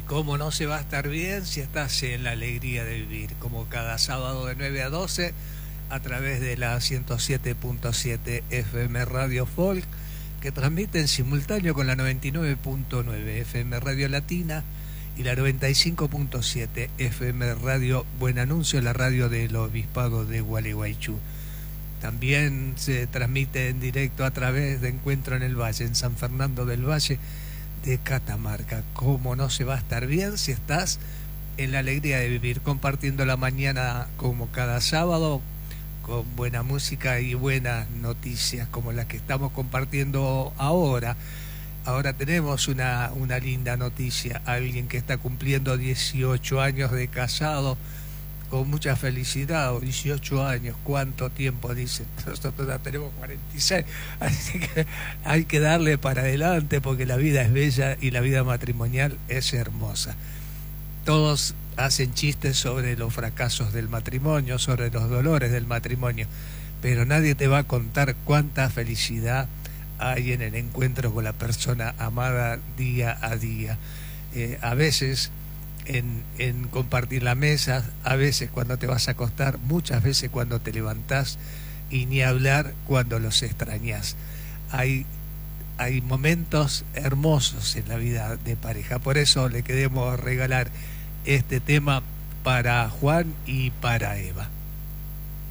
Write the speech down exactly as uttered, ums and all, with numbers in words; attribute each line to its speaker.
Speaker 1: ¿Cómo no se va a estar bien si estás en la alegría de vivir? Como cada sábado de nueve a doce a través de la ciento siete punto siete F M Radio Folk, que transmite en simultáneo con la noventa y nueve punto nueve F M Radio Latina y la noventa y cinco punto siete F M Radio Buen Anuncio, la radio del Obispado de Gualeguaychú. También se transmite en directo a través de Encuentro en el Valle, en San Fernando del Valle de Catamarca. ¿Cómo no se va a estar bien si estás en la alegría de vivir, compartiendo la mañana como cada sábado, con buena música y buenas noticias como las que estamos compartiendo ahora? Ahora tenemos una, una linda noticia, alguien que está cumpliendo dieciocho años de casado, con mucha felicidad. O dieciocho años, ¿cuánto tiempo? Dicen, nosotros ya tenemos cuarenta y seis, así que hay que darle para adelante porque la vida es bella y la vida matrimonial es hermosa. Todos hacen chistes sobre los fracasos del matrimonio, sobre los dolores del matrimonio, pero nadie te va a contar cuánta felicidad hay en el encuentro con la persona amada día a día. Eh, a veces En, en compartir la mesa, a veces cuando te vas a acostar, muchas veces cuando te levantás, y ni hablar cuando los extrañas. Hay, hay momentos hermosos en la vida de pareja, por eso le queremos regalar este tema para Juan y para Eva.